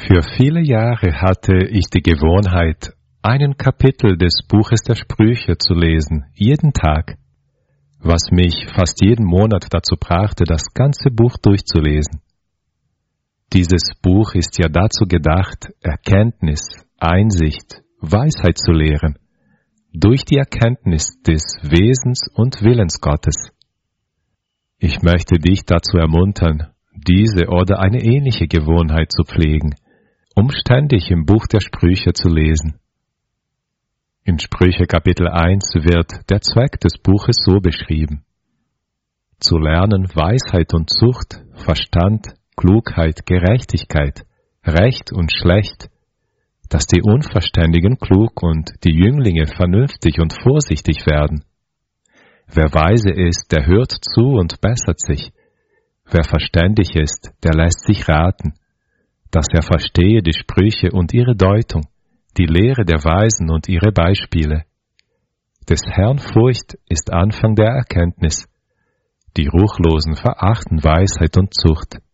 Für viele Jahre hatte ich die Gewohnheit, einen Kapitel des Buches der Sprüche zu lesen, jeden Tag, was mich fast jeden Monat dazu brachte, das ganze Buch durchzulesen. Dieses Buch ist ja dazu gedacht, Erkenntnis, Einsicht, Weisheit zu lehren, durch die Erkenntnis des Wesens und Willens Gottes. Ich möchte dich dazu ermuntern, diese oder eine ähnliche Gewohnheit zu pflegen, um ständig im Buch der Sprüche zu lesen. In Sprüche Kapitel 1 wird der Zweck des Buches so beschrieben: zu lernen Weisheit und Zucht, Verstand, Klugheit, Gerechtigkeit, Recht und Schlecht, dass die Unverständigen klug und die Jünglinge vernünftig und vorsichtig werden. Wer weise ist, der hört zu und bessert sich. Wer verständig ist, der lässt sich raten, dass er verstehe die Sprüche und ihre Deutung, die Lehre der Weisen und ihre Beispiele. Des Herrn Furcht ist Anfang der Erkenntnis. Die Ruchlosen verachten Weisheit und Zucht.